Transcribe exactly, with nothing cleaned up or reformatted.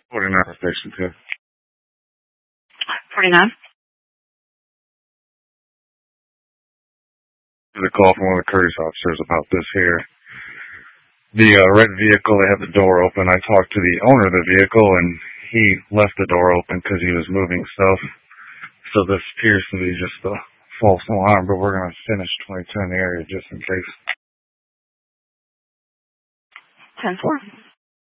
forty-nine for station two. forty-nine. There's a call from one of the courtesy officers about this here. The uh, red vehicle, they had the door open. I talked to the owner of the vehicle, and he left the door open because he was moving stuff. So this appears to be just a false alarm, but we're going to finish twenty-two in the area just in case. ten four.